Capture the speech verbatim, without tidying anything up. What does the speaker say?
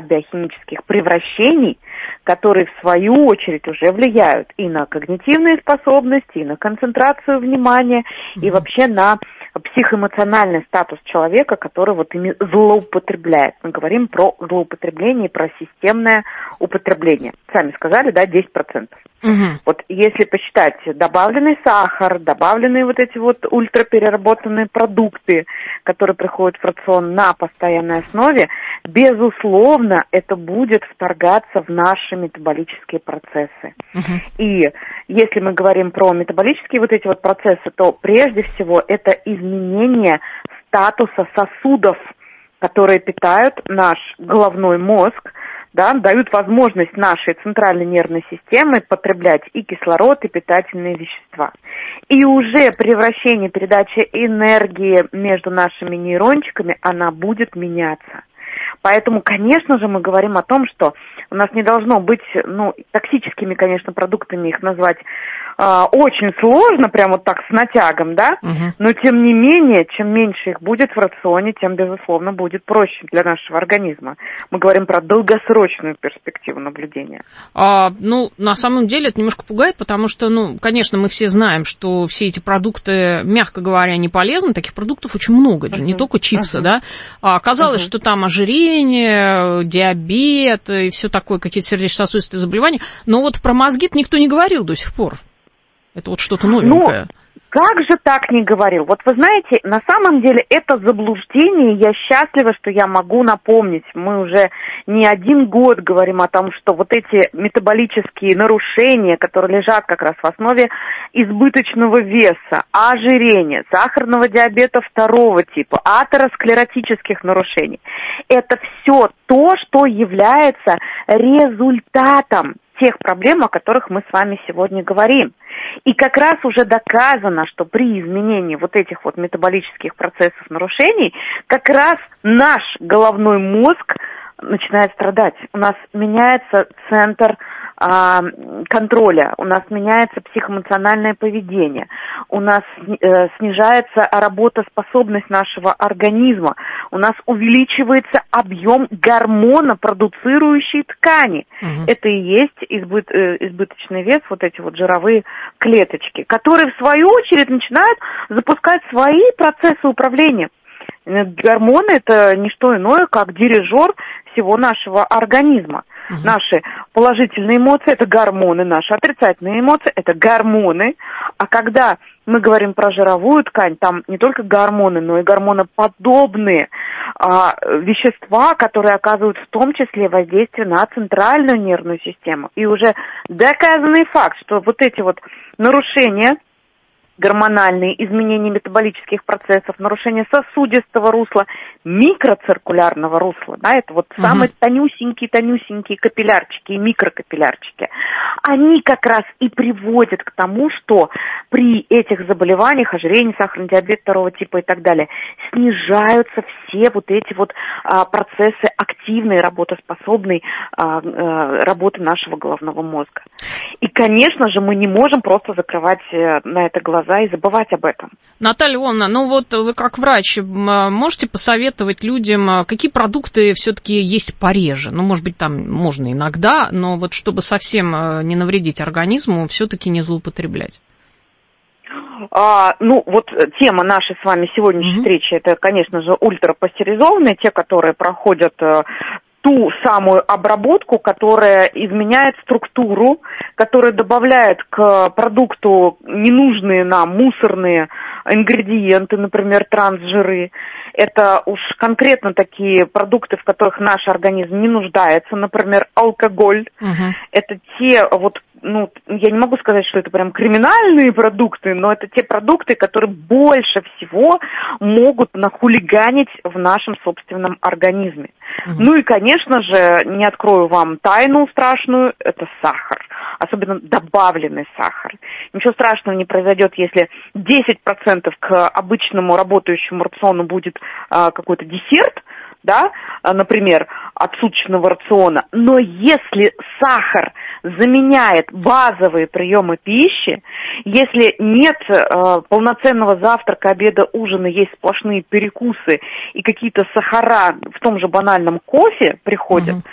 ряд биохимических превращений, которые в свою очередь уже влияют и на когнитивные способности, и на концентрацию внимания, и вообще на психоэмоциональный статус человека, который вот ими злоупотребляет. Мы говорим про злоупотребление, про системное употребление. Сами сказали, да, десять процентов. Угу. Вот если посчитать добавленный сахар, добавленные вот эти вот ультрапереработанные продукты, которые приходят в рацион на постоянной основе, безусловно, это будет вторгаться в наши метаболические процессы. Угу. И если мы говорим про метаболические вот эти вот процессы, то прежде всего это изменение статуса сосудов, которые питают наш головной мозг, да, дают возможность нашей центральной нервной системе потреблять и кислород, и питательные вещества. И уже превращение, передача энергии между нашими нейрончиками, она будет меняться. Поэтому, конечно же, мы говорим о том, что у нас не должно быть, ну, токсическими, конечно, продуктами их назвать э, очень сложно, прям вот так с натягом, да, угу. Но тем не менее, чем меньше их будет в рационе, тем, безусловно, будет проще для нашего организма. Мы говорим про долгосрочную перспективу наблюдения. А, ну, на самом деле это немножко пугает, потому что, ну, конечно, мы все знаем, что все эти продукты, мягко говоря, не полезны, таких продуктов очень много, uh-huh. не только чипсы, uh-huh. да. А оказалось, uh-huh. что там ожирение, диабет и все такое, какие-то сердечно-сосудистые заболевания, но вот про мозги-то никто не говорил до сих пор. Это вот что-то новенькое. Ну, как же так не говорил? Вот вы знаете, на самом деле это заблуждение, я счастлива, что я могу напомнить. Мы уже не один год говорим о том, что вот эти метаболические нарушения, которые лежат как раз в основе избыточного веса, ожирения, сахарного диабета второго типа, атеросклеротических нарушений, это все то, что является результатом тех проблем, о которых мы с вами сегодня говорим. И как раз уже доказано, что при изменении вот этих вот метаболических процессов нарушений, как раз наш головной мозг начинает страдать. У нас меняется центр а, контроля, у нас меняется психоэмоциональное поведение, у нас э, снижается работоспособность нашего организма, у нас увеличивается объем гормона, продуцирующей ткани. Угу. Это и есть избыт, э, избыточный вес, вот эти вот жировые клеточки, которые в свою очередь начинают запускать свои процессы управления. Гормоны – это не что иное, как дирижер всего нашего организма. Угу. Наши положительные эмоции – это гормоны, наши отрицательные эмоции – это гормоны. А когда мы говорим про жировую ткань, там не только гормоны, но и гормоноподобные а, вещества, которые оказывают в том числе воздействие на центральную нервную систему. И уже доказанный факт, что вот эти вот нарушения, гормональные изменения метаболических процессов, нарушение сосудистого русла, микроциркулярного русла, да, это вот uh-huh. самые тонюсенькие-тонюсенькие капиллярчики и микрокапиллярчики, они как раз и приводят к тому, что при этих заболеваниях, ожирении, сахарный диабет второго типа и так далее, снижаются все вот эти вот а, процессы активной, работоспособной а, а, работы нашего головного мозга. И, конечно же, мы не можем просто закрывать на это глаза и забывать об этом. Наталья Ивановна, ну вот вы как врач можете посоветовать людям, какие продукты все-таки есть пореже? Ну, может быть, там можно иногда, но вот чтобы совсем не навредить организму, все-таки не злоупотреблять. А, ну, вот тема нашей с вами сегодняшней mm-hmm. встречи, это, конечно же, ультрапастеризованные, те, которые проходят ту самую обработку, которая изменяет структуру, которая добавляет к продукту ненужные нам мусорные ингредиенты, например, трансжиры. Это уж конкретно такие продукты, в которых наш организм не нуждается, например, алкоголь. Uh-huh. Это те вот, ну, я не могу сказать, что это прям криминальные продукты, но это те продукты, которые больше всего могут нахулиганить в нашем собственном организме. Uh-huh. Ну и, конечно же, не открою вам тайну страшную, это сахар. Особенно добавленный сахар. Ничего страшного не произойдет, если десять процентов к обычному работающему рациону будет а, какой-то десерт, да, например, от суточного рациона. Но если сахар заменяет базовые приемы пищи, если нет э, полноценного завтрака, обеда, ужина, есть сплошные перекусы и какие-то сахара в том же банальном кофе приходят, угу.